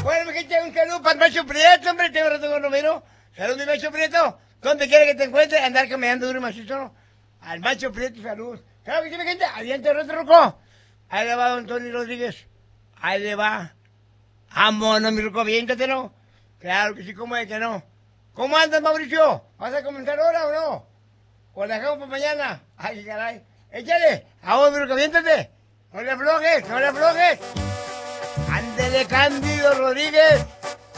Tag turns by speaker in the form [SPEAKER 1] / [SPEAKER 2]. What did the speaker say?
[SPEAKER 1] Bueno, mi gente, un saludo para el Macho Prieto, hombre, tengo rato que no miro. Salud, mi Macho Prieto. ¿Dónde quiere que te encuentre? Andar caminando duro y macizo, ¿no? Al Macho Prieto, salud. Claro que sí, mi gente, adiante, Roco. Ahí le va don Tony Rodríguez. Ahí le va. Vámonos, mi Roco, aviéntatelo. Claro que sí, ¿cómo es que no? ¿Cómo andas, Mauricio? ¿Vas a comenzar ahora o no? ¿O la dejamos para mañana? Ay, caray. Échale. Vamos, mi Roco, aviéntate. No le aflojes, no le aflojes. Ándele, Cándido Rodríguez.